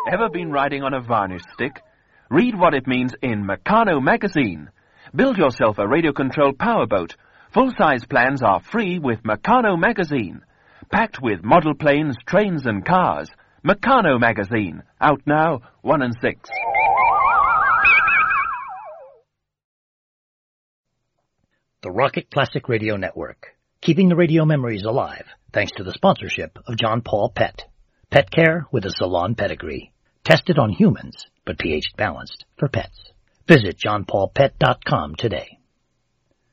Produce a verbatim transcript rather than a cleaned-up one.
Ever been riding on a varnish stick? Read what it means in Meccano magazine. Build yourself a radio-controlled powerboat. Full-size plans are free with Meccano magazine. Packed with model planes, trains and cars. Meccano magazine. Out now, one and six. The Rocket Classic Radio Network. Keeping the radio memories alive, thanks to the sponsorship of John Paul Pet. Pet care with a salon pedigree. Tested on humans, but pH balanced for pets. Visit john paul pet dot com today.